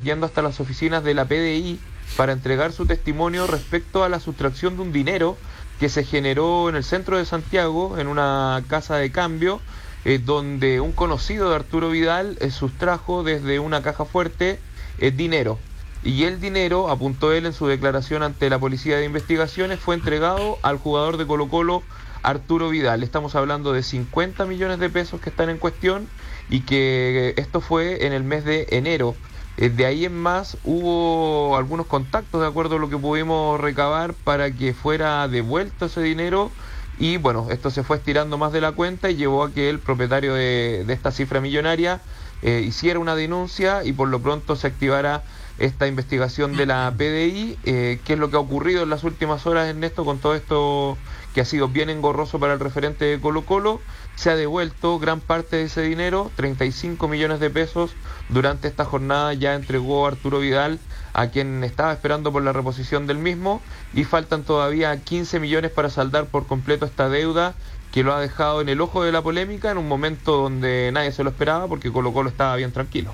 yendo hasta las oficinas de la PDI para entregar su testimonio respecto a la sustracción de un dinero que se generó en el centro de Santiago, en una casa de cambio, donde un conocido de Arturo Vidal sustrajo desde una caja fuerte dinero. Y el dinero, apuntó él en su declaración ante la Policía de Investigaciones, fue entregado al jugador de Colo-Colo, Arturo Vidal. Estamos hablando de 50 millones de pesos que están en cuestión y que esto fue en el mes de enero. De ahí en más hubo algunos contactos, de acuerdo a lo que pudimos recabar, para que fuera devuelto ese dinero, y bueno, esto se fue estirando más de la cuenta y llevó a que el propietario de esta cifra millonaria hiciera una denuncia y por lo pronto se activara esta investigación de la PDI. ¿Qué es lo que ha ocurrido en las últimas horas, Ernesto, con todo esto que ha sido bien engorroso para el referente de Colo-Colo? Se ha devuelto gran parte de ese dinero, 35 millones de pesos. Durante esta jornada ya entregó Arturo Vidal a quien estaba esperando por la reposición del mismo, y faltan todavía 15 millones para saldar por completo esta deuda que lo ha dejado en el ojo de la polémica en un momento donde nadie se lo esperaba, porque Colo-Colo estaba bien tranquilo.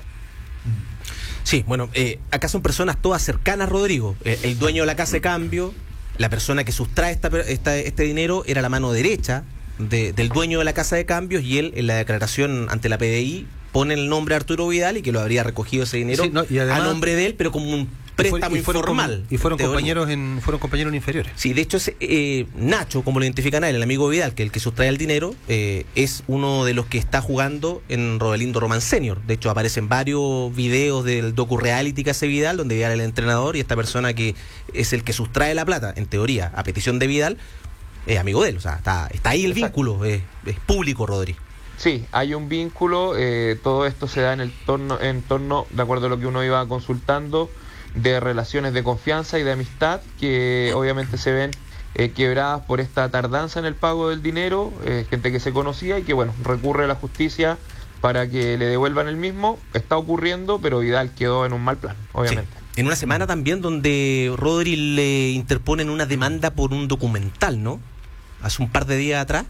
Sí, bueno, acá son personas todas cercanas, Rodrigo. El dueño de la casa de cambio, la persona que sustrae este dinero, era la mano derecha del dueño de la casa de cambios, y él, en la declaración ante la PDI, pone el nombre de Arturo Vidal y que lo habría recogido ese dinero, sí, y además, a nombre de él, pero como un préstamo informal. Fueron compañeros inferiores. Sí, de hecho, Nacho, como lo identifican a él, el amigo Vidal, que el que sustrae el dinero, es uno de los que está jugando en Rodelindo Román Senior. De hecho, aparecen varios videos del docu-reality que hace Vidal, donde Vidal es el entrenador y esta persona que es el que sustrae la plata, en teoría, a petición de Vidal, es amigo de él. O sea, está ahí el vínculo, es público, Rodri. Sí, hay un vínculo, todo esto se da en torno, de acuerdo a lo que uno iba consultando, de relaciones de confianza y de amistad que obviamente se ven quebradas por esta tardanza en el pago del dinero, gente que se conocía y que, bueno, recurre a la justicia para que le devuelvan el mismo. Está ocurriendo, pero Vidal quedó en un mal plan, obviamente. Sí. En una semana también donde Rodri le interponen una demanda por un documental, ¿no? Hace un par de días atrás.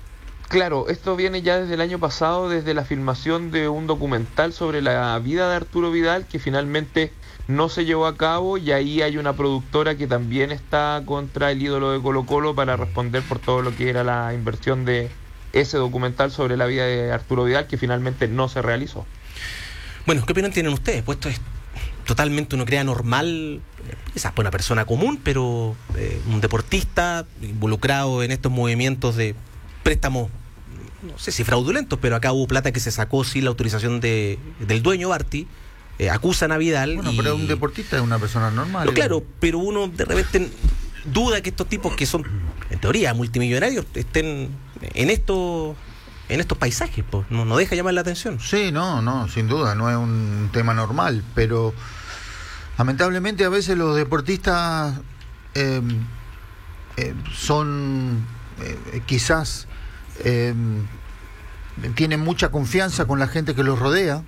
Claro, esto viene ya desde el año pasado, desde la filmación de un documental sobre la vida de Arturo Vidal, que finalmente no se llevó a cabo, y ahí hay una productora que también está contra el ídolo de Colo-Colo para responder por todo lo que era la inversión de ese documental sobre la vida de Arturo Vidal, que finalmente no se realizó. Bueno, ¿qué opinión tienen ustedes? Pues esto es totalmente, uno crea normal, quizás por una persona común, pero un deportista involucrado en estos movimientos de préstamos, no sé si fraudulentos, pero acá hubo plata que se sacó sin la autorización del dueño, Barty. Acusan a Vidal. Bueno, pero un deportista es una persona normal. Pero claro, pero uno de repente duda que estos tipos que son, en teoría, multimillonarios, estén en estos paisajes, pues. No deja llamar la atención. Sí, no, sin duda, no es un tema normal, pero lamentablemente a veces los deportistas son quizás tienen mucha confianza con la gente que los rodea.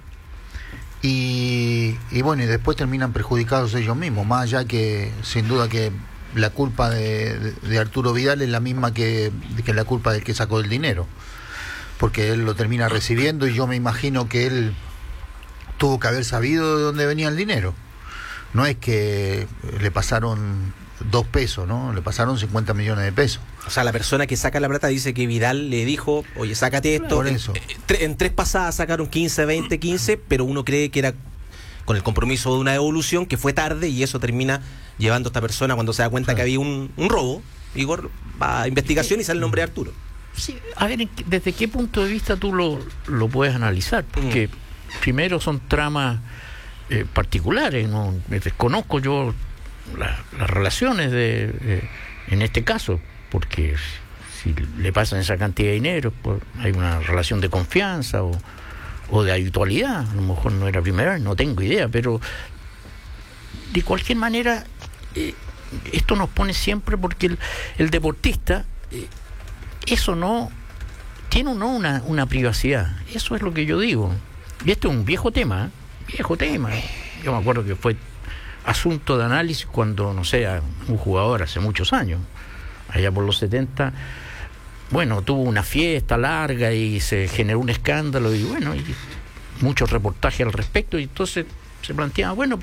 Y bueno, y después terminan perjudicados ellos mismos, más allá que sin duda que la culpa de Arturo Vidal es la misma que la culpa del que sacó el dinero, porque él lo termina recibiendo, y yo me imagino que él tuvo que haber sabido de dónde venía el dinero. No es que le pasaron 2 pesos, ¿no? Le pasaron 50 millones de pesos. O sea, la persona que saca la plata dice que Vidal le dijo, oye, sácate esto. Por eso. En 3 pasadas sacaron 15, 20, 15, pero uno cree que era con el compromiso de una devolución, que fue tarde, y eso termina llevando a esta persona, cuando se da cuenta que había un robo, Igor, va a investigación y sale el nombre de Arturo. Sí, a ver, ¿desde qué punto de vista tú lo puedes analizar? Porque primero son tramas particulares, ¿no? Desconozco yo las relaciones en este caso, porque si le pasan esa cantidad de dinero, pues hay una relación de confianza o de habitualidad. A lo mejor no era primera vez, no tengo idea, pero de cualquier manera esto nos pone siempre, porque el deportista eso no tiene una privacidad. Eso es lo que yo digo, y este es un viejo tema. Yo me acuerdo que fue asunto de análisis cuando, no sé, un jugador hace muchos años, allá por los 70, bueno, tuvo una fiesta larga y se generó un escándalo, y bueno, y muchos reportajes al respecto, y entonces se planteaba, bueno,